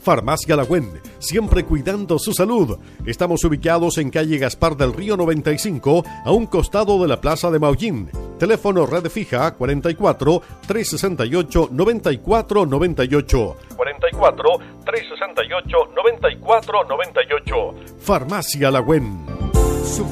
Farmacia Lagüen, siempre cuidando su salud. Estamos ubicados en calle Gaspar del Río 95, a un costado de la Plaza de Maullín. Teléfono red fija 44 368 94 98. 44 368 94 98. Farmacia Lagüen.